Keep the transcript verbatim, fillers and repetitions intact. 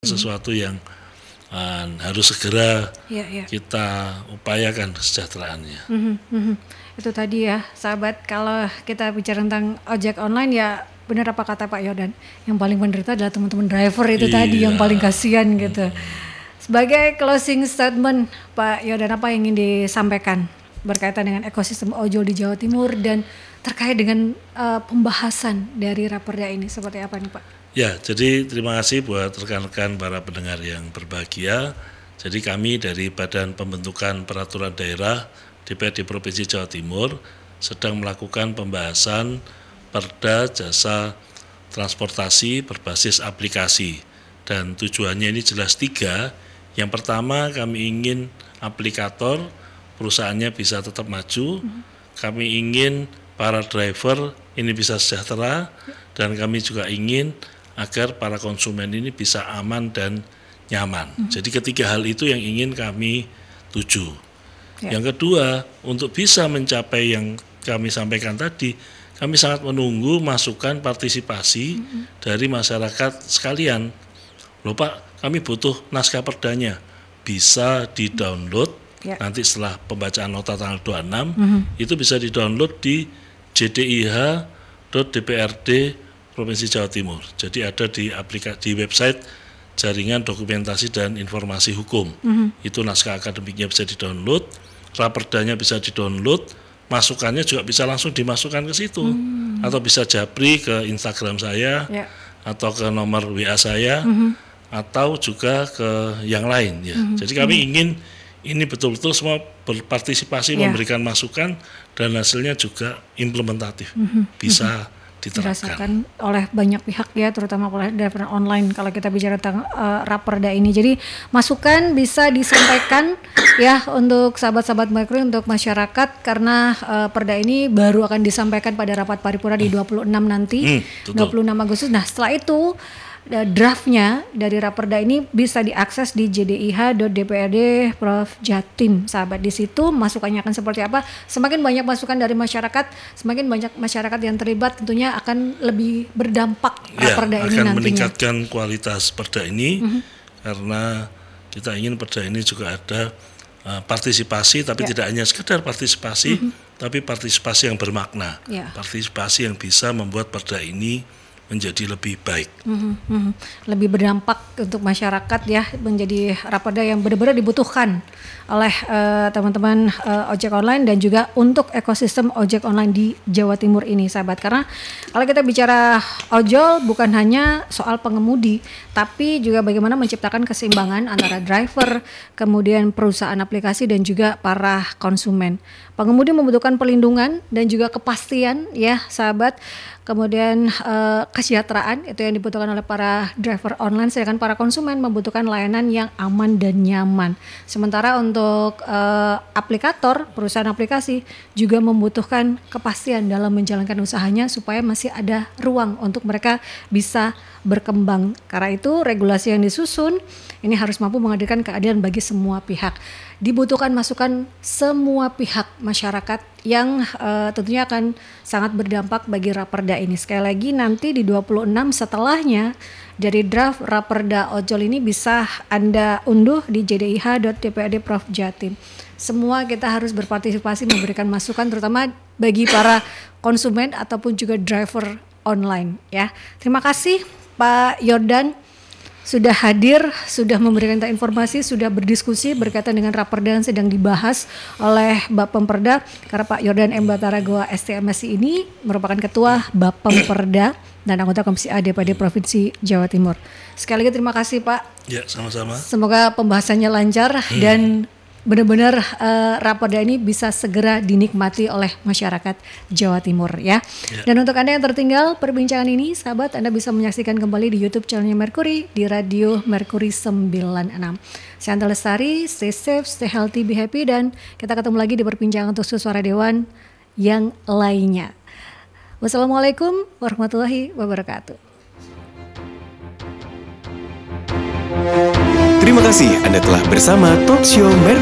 sesuatu yang uh, harus segera Ya, ya. kita upayakan kesejahteraannya. Mhm, mhm. Itu tadi ya, sahabat, kalau kita bicara tentang ojek online ya benar apa kata Pak Yordan, yang paling menderita adalah teman-teman driver itu Iya. tadi yang paling kasihan gitu. Sebagai closing statement, Pak Yordan, apa yang ingin disampaikan berkaitan dengan ekosistem ojol di Jawa Timur dan terkait dengan uh, pembahasan dari Raperda ini seperti apa nih Pak? Ya, jadi terima kasih buat rekan-rekan para pendengar yang berbahagia. Jadi kami dari Badan Pembentukan Peraturan Daerah D P R D Provinsi Jawa Timur sedang melakukan pembahasan Perda Jasa Transportasi berbasis aplikasi, dan tujuannya ini jelas tiga. Yang pertama, kami ingin aplikator perusahaannya bisa tetap maju, hmm. kami ingin para driver ini bisa sejahtera, dan kami juga ingin agar para konsumen ini bisa aman dan nyaman. Hmm. Jadi ketiga hal itu yang ingin kami tuju. Ya. Yang kedua, untuk bisa mencapai yang kami sampaikan tadi, kami sangat menunggu masukan partisipasi mm-hmm. dari masyarakat sekalian. Loh Pak, kami butuh naskah perdanya. Bisa di-download, ya. Nanti setelah pembacaan nota tanggal dua puluh enam, mm-hmm. itu bisa di-download di j d i h dot d p r d Provinsi Jawa Timur. Jadi ada di aplikasi di website Jaringan Dokumentasi dan Informasi Hukum. Mm-hmm. Itu naskah akademiknya bisa di-download, raperdanya bisa di-download, masukannya juga bisa langsung dimasukkan ke situ, hmm. atau bisa japri ke Instagram saya, ya. Atau ke nomor W A saya, hmm. atau juga ke yang lain ya. Hmm. Jadi kami hmm. ingin ini betul-betul semua berpartisipasi, ya. Memberikan masukan, dan hasilnya juga implementatif, hmm. bisa diterapkan. Dirasakan oleh banyak pihak ya, terutama oleh driver online kalau kita bicara tentang uh, Raperda ini. Jadi masukan bisa disampaikan ya untuk sahabat-sahabat Merkuri, untuk masyarakat, karena uh, perda ini baru akan disampaikan pada rapat paripurna di dua puluh enam nanti, hmm, dua puluh enam Agustus. Nah setelah itu draftnya dari Raperda ini bisa diakses di j d i h dot d p r d prof jatim, sahabat. Di situ masukannya akan seperti apa. Semakin banyak masukan dari masyarakat, semakin banyak masyarakat yang terlibat, tentunya akan lebih berdampak ya, Raperda ini akan nantinya. Meningkatkan kualitas perda ini, mm-hmm. karena kita ingin perda ini juga ada uh, partisipasi, tapi ya. Tidak hanya sekedar partisipasi, mm-hmm. tapi partisipasi yang bermakna, ya. Partisipasi yang bisa membuat perda ini menjadi lebih baik, mm-hmm. lebih berdampak untuk masyarakat ya, menjadi Raperda yang benar-benar dibutuhkan oleh uh, teman-teman uh, ojek online dan juga untuk ekosistem ojek online di Jawa Timur ini, sahabat. Karena kalau kita bicara ojol bukan hanya soal pengemudi, tapi juga bagaimana menciptakan keseimbangan antara driver, kemudian perusahaan aplikasi dan juga para konsumen. Pengemudi membutuhkan perlindungan dan juga kepastian ya, sahabat. Kemudian uh, kesejahteraan itu yang dibutuhkan oleh para driver online, sedangkan para konsumen membutuhkan layanan yang aman dan nyaman. Sementara untuk uh, aplikator, perusahaan aplikasi juga membutuhkan kepastian dalam menjalankan usahanya supaya masih ada ruang untuk mereka bisa berkembang. Karena itu regulasi yang disusun ini harus mampu menghadirkan keadilan bagi semua pihak. Dibutuhkan masukan semua pihak masyarakat yang uh, tentunya akan sangat berdampak bagi Raperda ini. Sekali lagi nanti di dua puluh enam setelahnya dari draft Raperda ojol ini bisa Anda unduh di j d i h dot d p r d prof jatim. Semua kita harus berpartisipasi memberikan masukan, terutama bagi para konsumen ataupun juga driver online ya. Terima kasih Pak Yordan sudah hadir, sudah memberikan informasi, sudah berdiskusi berkaitan dengan Raperda yang sedang dibahas oleh Bapemperda. Karena Pak Yordan M. Bataragoa S T M S I ini merupakan Ketua Bapemperda dan anggota Komisi A D P R D Provinsi Jawa Timur. Sekali lagi terima kasih Pak. Ya, sama-sama. Semoga pembahasannya lancar hmm. dan benar-benar uh, Raperda ini bisa segera dinikmati oleh masyarakat Jawa Timur ya. ya. Dan untuk Anda yang tertinggal perbincangan ini, sahabat, Anda bisa menyaksikan kembali di YouTube channelnya Merkuri di Radio Merkuri sembilan puluh enam. Saya Anta Lestari, stay safe, stay healthy, be happy, dan kita ketemu lagi di perbincangan untuk Suara Dewan yang lainnya. Wassalamualaikum warahmatullahi wabarakatuh. Terima kasih Anda telah bersama Talkshow Merkuri.